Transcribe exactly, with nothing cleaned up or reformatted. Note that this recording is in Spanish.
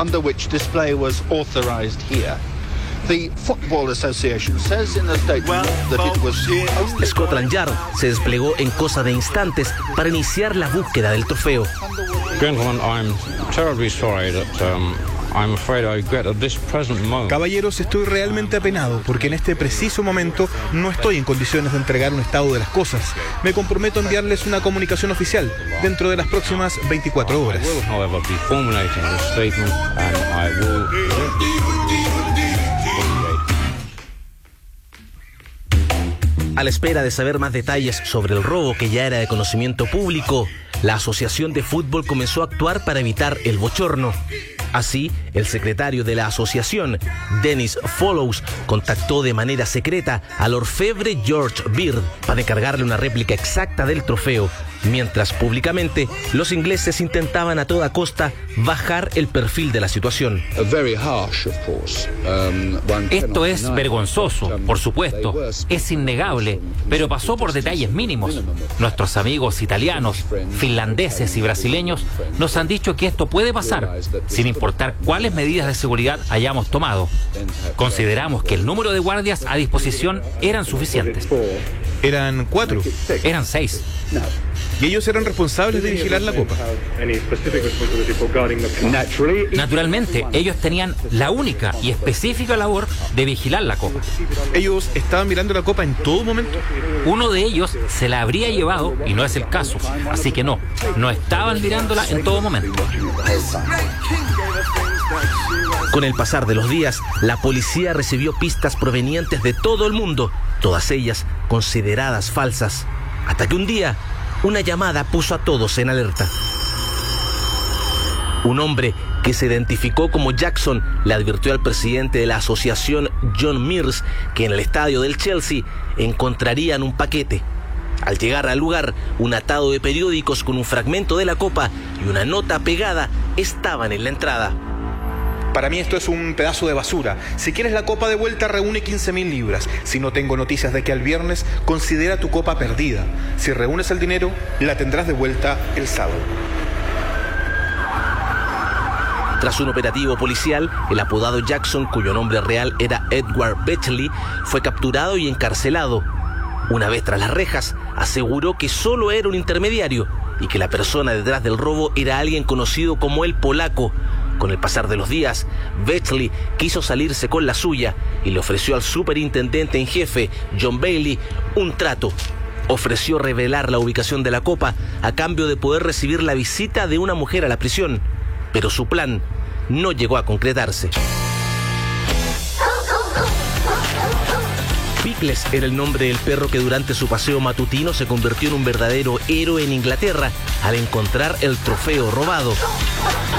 under which display was authorized here. The Football Association says in a statement that it was only... Scotland Yard se desplegó en cosa de instantes para iniciar la búsqueda del trofeo. Gentlemen, I'm terribly sorry that um, I'm afraid I regret at this present moment. Caballeros, estoy realmente apenado porque en este preciso momento no estoy en condiciones de entregar un estado de las cosas. Me comprometo a enviarles una comunicación oficial dentro de las próximas veinticuatro horas. I will, however, be formulating this statement and I will... A la espera de saber más detalles sobre el robo que ya era de conocimiento público, la Asociación de Fútbol comenzó a actuar para evitar el bochorno. Así, el secretario de la asociación, Dennis Follows, contactó de manera secreta al orfebre George Beard para encargarle una réplica exacta del trofeo, mientras públicamente los ingleses intentaban a toda costa bajar el perfil de la situación. Esto es vergonzoso, por supuesto, es innegable, pero pasó por detalles mínimos. Nuestros amigos italianos, finlandeses y brasileños nos han dicho que esto puede pasar, sin importar cuáles medidas de seguridad hayamos tomado. Consideramos que el número de guardias a disposición eran suficientes. Eran cuatro. Eran seis. Y ellos eran responsables de vigilar la copa. Naturalmente, ellos tenían la única y específica labor de vigilar la copa. Ellos estaban mirando la copa en todo momento. Uno de ellos se la habría llevado y no es el caso, así que no, no estaban mirándola en todo momento. Con el pasar de los días, la policía recibió pistas provenientes de todo el mundo, todas ellas consideradas falsas, hasta que un día una llamada puso a todos en alerta. Un hombre que se identificó como Jackson le advirtió al presidente de la asociación, John Mears, que en el estadio del Chelsea encontrarían un paquete. Al llegar al lugar, un atado de periódicos con un fragmento de la copa y una nota pegada estaban en la entrada. Para mí esto es un pedazo de basura. Si quieres la copa de vuelta, reúne quince mil libras. Si no tengo noticias de que al viernes, considera tu copa perdida. Si reúnes el dinero, la tendrás de vuelta el sábado. Tras un operativo policial, el apodado Jackson, cuyo nombre real era Edward Bechley, fue capturado y encarcelado. Una vez tras las rejas, aseguró que solo era un intermediario y que la persona detrás del robo era alguien conocido como el Polaco. Con el pasar de los días, Bechley quiso salirse con la suya y le ofreció al superintendente en jefe, John Bailey, un trato. Ofreció revelar la ubicación de la copa a cambio de poder recibir la visita de una mujer a la prisión, pero su plan no llegó a concretarse. Pickles era el nombre del perro que durante su paseo matutino se convirtió en un verdadero héroe en Inglaterra al encontrar el trofeo robado.